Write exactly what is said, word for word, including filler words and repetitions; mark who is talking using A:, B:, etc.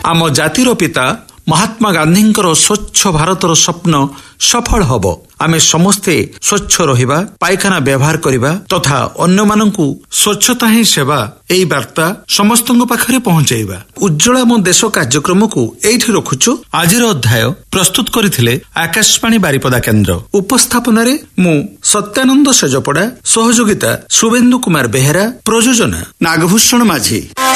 A: आम जातिर पिता महात्मा गांधींकर स्वच्छ भारतर स्वप्न सफल हब। आमे समस्ते स्वच्छ रहिबा, पायखाना व्यवहार करिबा तथा अन्य मानकु स्वच्छता ही सेवा एई वार्ता समस्तଙ୍କ पाखरे पहुंचाइबा। उज्ज्वला मो देश कार्यक्रम को एठी रखुछु। आजिर अध्याय प्रस्तुत करिथिले आकाशवाणी बारिपदा केन्द्र। उपस्थापन रे मु सत्यानंद सेजपड़ा, सहयोगिता शुभेन्दु कुमार बेहेरा, प्रयोजन नागभूषण माझी।